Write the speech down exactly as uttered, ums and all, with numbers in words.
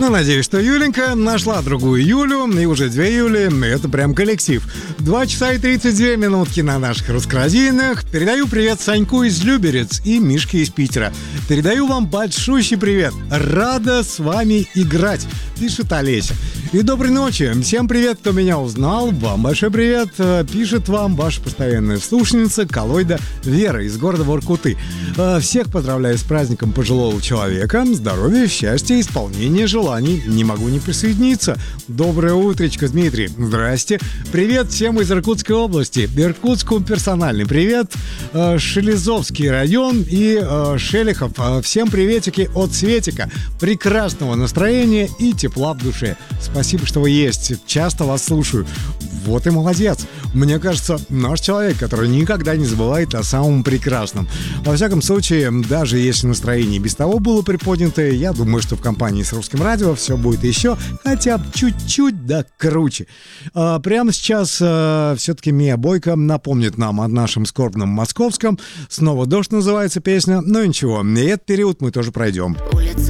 Ну, надеюсь, что Юленька нашла другую Юлю, и уже две Юли, это прям коллектив. Два часа и тридцать две минутки на наших русскорадийных. Передаю привет Саньку из Люберец и Мишке из Питера. Передаю вам большущий привет. Рада с вами играть, пишет Олеся. И доброй ночи. Всем привет, кто меня узнал. Вам большой привет. Пишет вам ваша постоянная слушательница Коллоида Вера из города Воркуты. Всех поздравляю с праздником пожилого человека. Здоровья, счастья, исполнения желаний. Не могу не присоединиться. Доброе утречко, Дмитрий. Здрасте. Привет всем из Иркутской области. Иркутску персональный привет. Шелезовский район и Шелехов. Всем приветики от Светика. Прекрасного настроения и тепла в душе. Спасибо, что вы есть. Часто вас слушаю. Вот и молодец. Мне кажется, наш человек, который никогда не забывает о самом прекрасном. Во всяком случае, даже если настроение без того было приподнятое, я думаю, что в компании с Русским радио все будет еще хотя бы чуть-чуть да круче. А, прямо сейчас а, все-таки Мия Бойко напомнит нам о нашем скорбном московском. Снова дождь называется песня. Но ничего, и этот период мы тоже пройдем. Улица